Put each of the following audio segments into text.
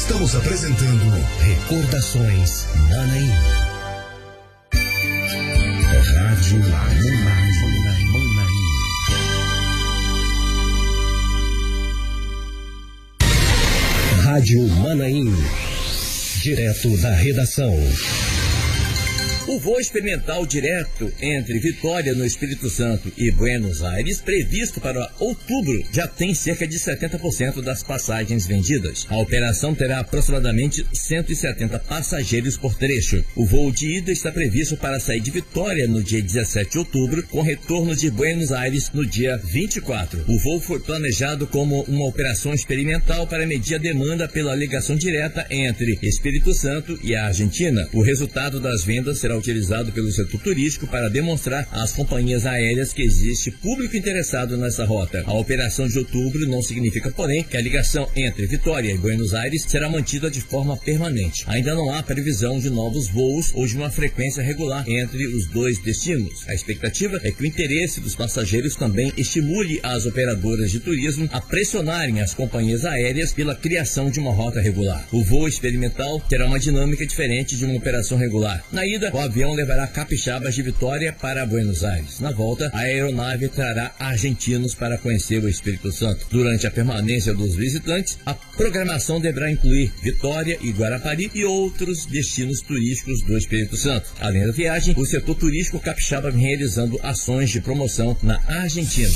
Estamos apresentando Recordações Manaim. Rádio Manaim. Rádio Manaim. Direto da redação. O voo experimental direto entre Vitória, no Espírito Santo, e Buenos Aires, previsto para outubro, já tem cerca de 70% das passagens vendidas. A operação terá aproximadamente 170 passageiros por trecho. O voo de ida está previsto para sair de Vitória no dia 17 de outubro, com retorno de Buenos Aires no dia 24. O voo foi planejado como uma operação experimental para medir a demanda pela ligação direta entre Espírito Santo e a Argentina. O resultado das vendas será utilizado pelo setor turístico para demonstrar às companhias aéreas que existe público interessado nessa rota. A operação de outubro não significa, porém, que a ligação entre Vitória e Buenos Aires será mantida de forma permanente. Ainda não há previsão de novos voos ou de uma frequência regular entre os dois destinos. A expectativa é que o interesse dos passageiros também estimule as operadoras de turismo a pressionarem as companhias aéreas pela criação de uma rota regular. O voo experimental terá uma dinâmica diferente de uma operação regular. Na ida, o avião levará capixabas de Vitória para Buenos Aires. Na volta, a aeronave trará argentinos para conhecer o Espírito Santo. Durante a permanência dos visitantes, a programação deverá incluir Vitória e Guarapari e outros destinos turísticos do Espírito Santo. Além da viagem, o setor turístico capixaba vem realizando ações de promoção na Argentina.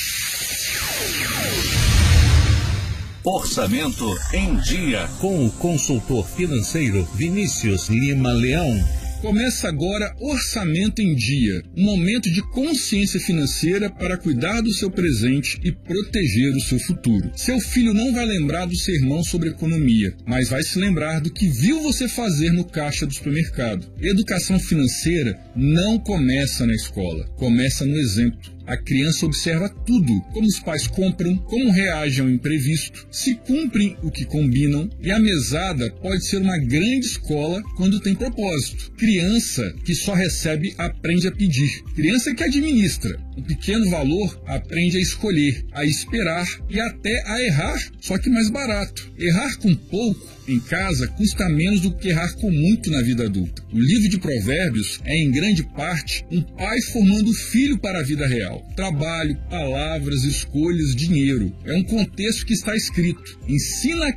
Orçamento em Dia, com o consultor financeiro Vinícius Lima Leão. Começa agora Orçamento em Dia, um momento de consciência financeira para cuidar do seu presente e proteger o seu futuro. Seu filho não vai lembrar do sermão sobre economia, mas vai se lembrar do que viu você fazer no caixa do supermercado. Educação financeira não começa na escola, começa no exemplo. A criança observa tudo, como os pais compram, como reagem ao imprevisto, se cumprem o que combinam, e a mesada pode ser uma grande escola quando tem propósito. Criança que só recebe aprende a pedir. Criança que administra um pequeno valor aprende a escolher, a esperar e até a errar, só que mais barato. Errar com pouco em casa custa menos do que errar com muito na vida adulta. O livro de Provérbios é, em grande parte, um pai formando o filho para a vida real. Trabalho, palavras, escolhas, dinheiro. É um contexto que está escrito. Ensina a